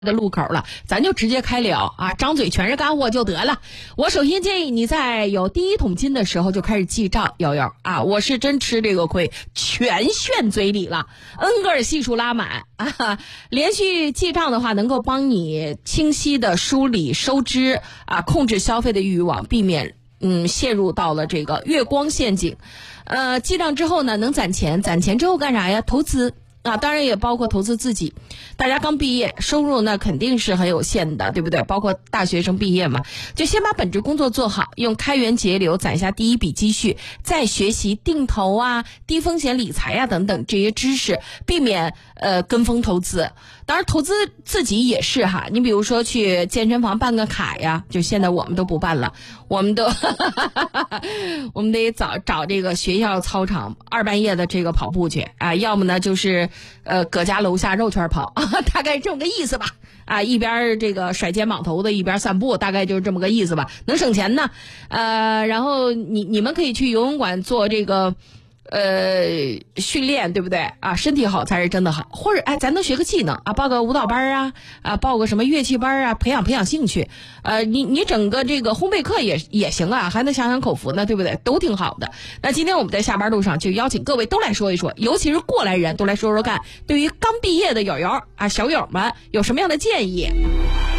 的路口了，咱就直接开聊啊，张嘴全是干货就得了。我首先建议你在有第一桶金的时候就开始记账，瑶瑶啊，我是真吃这个亏，全炫嘴里了，N 个系数拉满啊。连续记账的话，能够帮你清晰的梳理收支啊，控制消费的欲望，避免陷入到了这个月光陷阱。记账之后呢，能攒钱，攒钱之后干啥呀？投资。啊，当然也包括投资自己。大家刚毕业，收入呢肯定是很有限的，对不对？包括大学生毕业嘛，就先把本职工作做好，用开源节流攒下第一笔积蓄，再学习定投啊、低风险理财啊等等这些知识，避免跟风投资。当然，投资自己也是哈，你比如说去健身房办个卡呀，就现在我们都不办了，我们得找这个学校操场2半夜的这个跑步去啊，要么呢就是搁家楼下肉圈跑啊，大概这么个意思吧啊，一边这个甩肩膀头的一边散步，大概就是这么个意思吧，能省钱呢。然后你们可以去游泳馆做这个训练，对不对啊？身体好才是真的好。或者咱能学个技能啊，报个舞蹈班啊，报个什么乐器班啊，培养兴趣。你整个这个烘焙课也行啊，还能享口福呢，对不对？都挺好的。那今天我们在下班路上就邀请各位都来说一说，尤其是过来人都来说说看，对于刚毕业的友友啊小友们有什么样的建议？